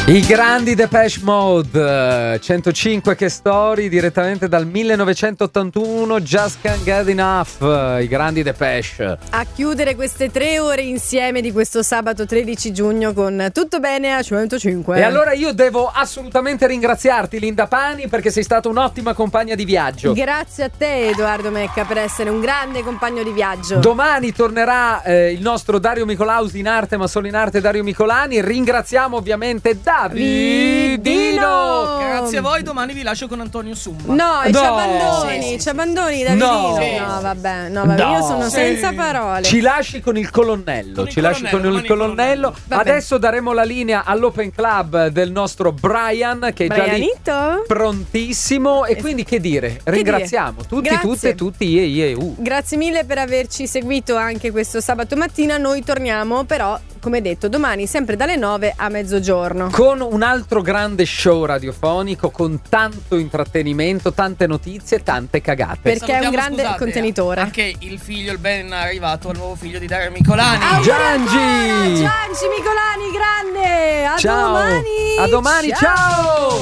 I grandi Depeche Mode, 105 che story direttamente dal 1981, Just Can't Get Enough, i grandi Depeche. A chiudere queste 3 ore insieme di questo sabato 13 giugno con Tutto Bene a 105. E allora io devo assolutamente ringraziarti, Linda Pani, perché sei stata un'ottima compagna di viaggio. Grazie a te, Edoardo Mecca, per essere un grande compagno di viaggio. Domani tornerà il nostro Dario Micolausi in arte, ma solo in arte Dario Micolani. Ringraziamo ovviamente Davidino. Grazie a voi, domani vi lascio con Antonio Summa. No, No. ci abbandoni Davidino. No. No, vabbè, io sono senza parole. Ci lasci con il colonnello. Adesso daremo la linea all'Open Club del nostro Brian, che è già lì prontissimo. E quindi che dire? Ringraziamo tutti, Grazie. tutte, tutti. Grazie mille per averci seguito anche questo sabato mattina. Noi torniamo però, come detto, domani sempre dalle 9 a mezzogiorno con un altro grande show radiofonico, con tanto intrattenimento, tante notizie, tante cagate. Perché è un grande contenitore. Anche il figlio, il ben arrivato, il nuovo figlio di Dario Micolani. Giangi Micolani, grande. A ciao. domani. A domani, ciao.